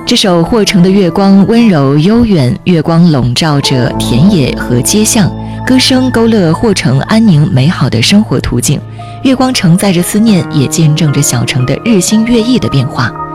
这首《霍城的月光》温柔悠远，月光笼罩着田野和街巷，歌声勾勒霍城安宁美好的生活图景。月光承载着思念，也见证着小城的日新月异的变化。